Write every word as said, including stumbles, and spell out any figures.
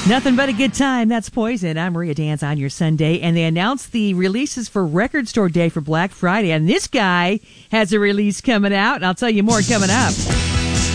Nothing but a good time. That's Poison. I'm Maria Dance on your Sunday. And they announced the releases for Record Store Day for Black Friday. And this guy has a release coming out. And I'll tell you more coming up.